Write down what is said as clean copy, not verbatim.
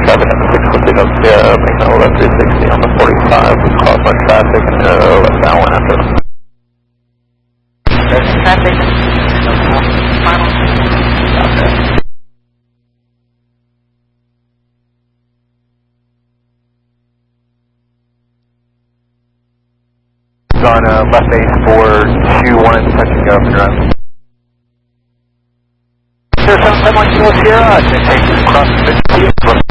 traffic on the 614 up making a left 360 on the 45 with cause by traffic westbound one after. There's traffic. Final. Okay. On left base for 2-1, touching go up and around. Sierra 771 Kilo Sierra, take across the 50.